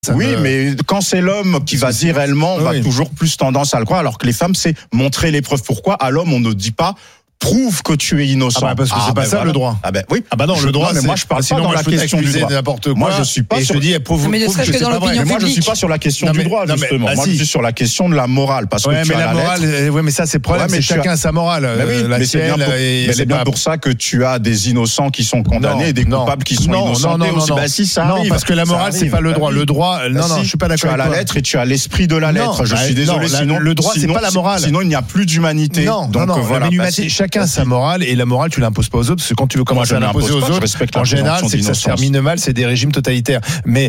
Oui, mais quand c'est l'homme qui va dire réellement, on va toujours plus tendance à le croire, alors que les femmes, c'est montrer les preuves. Pourquoi à l'homme, on ne dit pas prouve que tu es innocent. Parce que c'est pas ça voilà. Le droit. Oui. Non, le droit, mais moi je parle pas dans la question du droit. N'importe quoi. Moi je suis pas sur. Mais moi je suis pas sur la question du droit justement. Moi je suis sur la question de la morale parce que tu as la morale. Oui, mais ça c'est le problème. C'est chacun sa morale. Mais c'est bien pour ça que tu as des innocents qui sont condamnés et des coupables qui sont innocentés aussi. Bah si ça arrive. Non, parce que la morale c'est pas le droit. Le droit, non, je suis pas d'accord. Tu as la lettre et tu as l'esprit de la lettre. Je suis désolé. Sinon le droit c'est pas la morale. Sinon il n'y a plus d'humanité. Donc voilà. Chacun sa morale. Et la morale, tu l'imposes pas aux autres, parce que quand tu veux commencer à l'imposer aux autres, en général, c'est que ça se termine mal, c'est des régimes totalitaires. Mais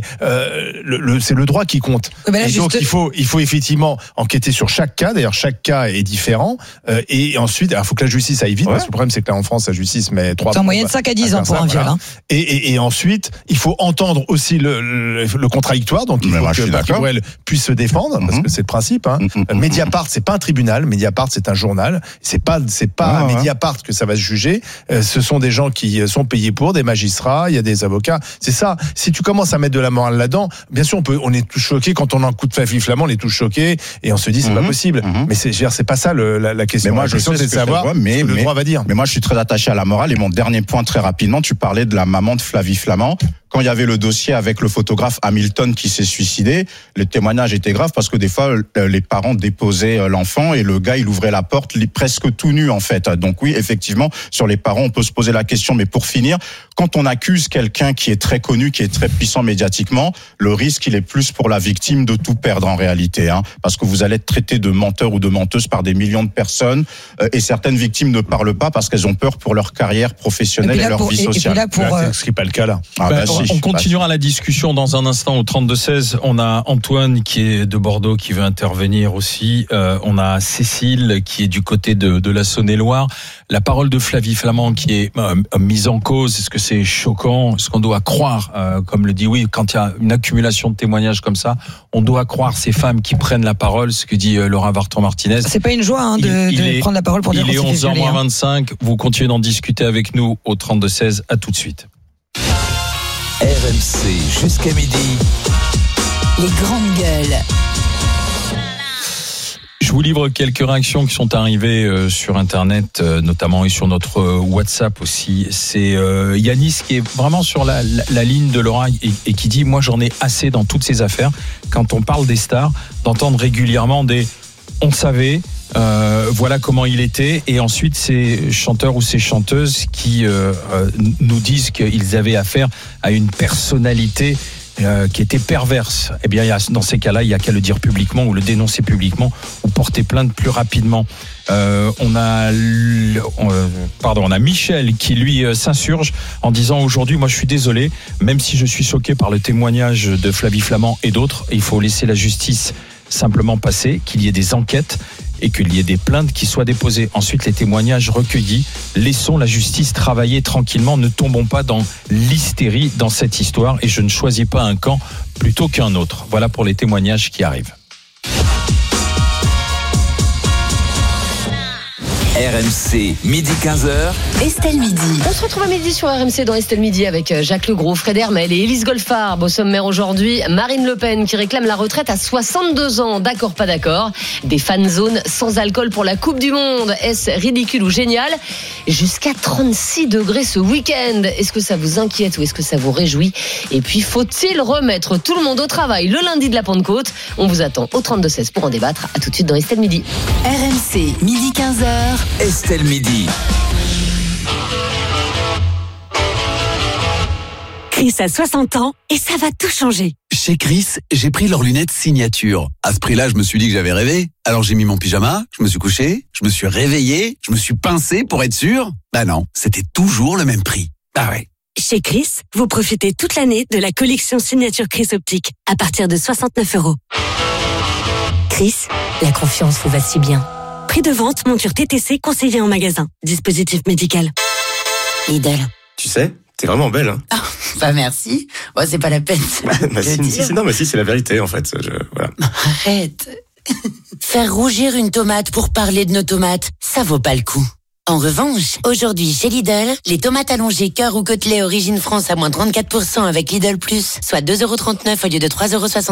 c'est le droit qui compte. Et donc il faut effectivement enquêter sur chaque cas. D'ailleurs, chaque cas est différent. Et ensuite, il faut que la justice aille vite, parce que le problème, c'est que là, en France, la justice met 3 ans. C'est en moyenne 5 à 10 ans pour un viol. Et ensuite, il faut entendre aussi le contradictoire. Donc il faut que Patrick Bruel puisse se défendre, parce que c'est le principe. Mediapart, c'est pas un tribunal. Mediapart, c'est un journal. C'est pas à Mediapart que ça va se juger. Ce sont des gens qui sont payés pour, des magistrats, il y a des avocats. C'est ça. Si tu commences à mettre de la morale là-dedans, bien sûr, on est tous choqués quand on a un coup de Flavie Flament, on est tous choqués et on se dit c'est pas possible. Mais c'est pas ça la question. Mais moi, la question, c'est de savoir ce que le droit va dire. Mais moi, je suis très attaché à la morale et mon dernier point très rapidement, tu parlais de la maman de Flavie Flament. Quand il y avait le dossier avec le photographe Hamilton qui s'est suicidé, les témoignages étaient graves parce que des fois, les parents déposaient l'enfant et le gars, il ouvrait la porte presque tout nu, en fait. Donc oui, effectivement, sur les parents, on peut se poser la question. Mais pour finir, quand on accuse quelqu'un qui est très connu, qui est très puissant médiatiquement, le risque, il est plus pour la victime de tout perdre en réalité. Parce que vous allez être traité de menteur ou de menteuse par des millions de personnes. Et certaines victimes ne parlent pas parce qu'elles ont peur pour leur carrière professionnelle et leur vie sociale. Ce qui n'est pas le cas là. On continuera la discussion dans un instant au 32-16. On a Antoine qui est de Bordeaux qui veut intervenir aussi. On a Cécile qui est du côté de la Saône-et-Loire. La parole de Flavie Flament qui est mise en cause. Est-ce que c'est choquant? Est-ce qu'on doit croire, comme le dit quand il y a une accumulation de témoignages comme ça, on doit croire ces femmes qui prennent la parole, ce que dit Laura Vartan-Martinez. C'est pas une joie de prendre la parole pour dire qu'on s'est fait violer. Il est 11h25. Vous continuez d'en discuter avec nous au 32-16. À tout de suite. RMC jusqu'à midi. Les grandes gueules. Je vous livre quelques réactions qui sont arrivées sur Internet, notamment et sur notre WhatsApp aussi. C'est Yanis qui est vraiment sur la ligne de Laura et qui dit « Moi, j'en ai assez dans toutes ces affaires, quand on parle des stars, d'entendre régulièrement des « on savait ». Voilà comment il était, et ensuite ces chanteurs ou ces chanteuses qui nous disent qu'ils avaient affaire à une personnalité qui était perverse. Eh bien, dans ces cas-là, il n'y a qu'à le dire publiquement ou le dénoncer publiquement ou porter plainte plus rapidement. On a Michel qui lui s'insurge en disant aujourd'hui, moi je suis désolé, même si je suis choqué par le témoignage de Flavie Flament et d'autres, il faut laisser la justice simplement passer, qu'il y ait des enquêtes et qu'il y ait des plaintes qui soient déposées. Ensuite, les témoignages recueillis, laissons la justice travailler tranquillement, ne tombons pas dans l'hystérie dans cette histoire, et je ne choisis pas un camp plutôt qu'un autre. Voilà pour les témoignages qui arrivent. RMC, midi 15h. Estelle Midi. On se retrouve à midi sur RMC dans Estelle Midi avec Jacques Legros, Fred Hermel et Élise Goldfarb. Au sommaire aujourd'hui, Marine Le Pen qui réclame la retraite à 62 ans. D'accord, pas d'accord. Des fan zones sans alcool pour la Coupe du Monde. Est-ce ridicule ou génial? Jusqu'à 36 degrés ce week-end. Est-ce que ça vous inquiète ou est-ce que ça vous réjouit? Et puis, faut-il remettre tout le monde au travail le lundi de la Pentecôte? On vous attend au 32-16 pour en débattre. À tout de suite dans Estelle Midi. RMC, midi 15h. Estelle Midi. Chris a 60 ans et ça va tout changer. Chez Chris, j'ai pris leurs lunettes signature. À ce prix-là, je me suis dit que j'avais rêvé. Alors j'ai mis mon pyjama, je me suis couché, je me suis réveillé, je me suis pincé pour être sûr. Bah non, c'était toujours le même prix. Ah ouais. Chez Chris, vous profitez toute l'année de la collection signature Chris Optique à partir de 69 €. Chris, la confiance vous va si bien. Prix de vente, monture TTC conseillée en magasin. Dispositif médical. Lidl. Tu sais, t'es vraiment belle, hein. Ah, bah merci. Bon, c'est pas la peine. Si, c'est la vérité, en fait. Voilà. Arrête. Faire rougir une tomate pour parler de nos tomates, ça vaut pas le coup. En revanche, aujourd'hui chez Lidl, les tomates allongées cœur ou côtelets origine France à moins 34% avec Lidl Plus, soit 2,39 € au lieu de 3,60 €.